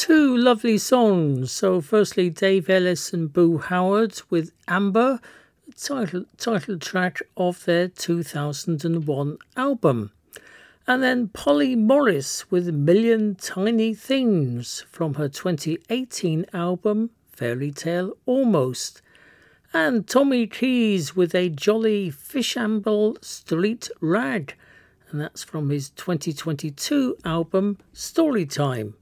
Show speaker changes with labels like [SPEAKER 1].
[SPEAKER 1] Two lovely songs. So, firstly, Dave Ellis and Boo Howard with Amber, title track of their 2001 album. And then Polly Morris with Million Tiny Things from her 2018 album Fairy Tale Almost. And Tommy Keys with a jolly Fishamble Street Rag, and that's from his 2022 album Storytime.